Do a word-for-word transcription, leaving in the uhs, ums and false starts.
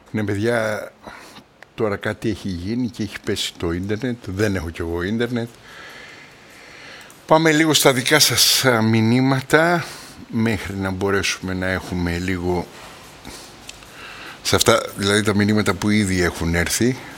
Ναι, παιδιά, τώρα κάτι έχει γίνει και έχει πέσει το ίντερνετ. Δεν έχω κι εγώ ίντερνετ. Πάμε λίγο στα δικά σας μηνύματα μέχρι να μπορέσουμε να έχουμε λίγο σε αυτά, δηλαδή τα μηνύματα που ήδη έχουν έρθει.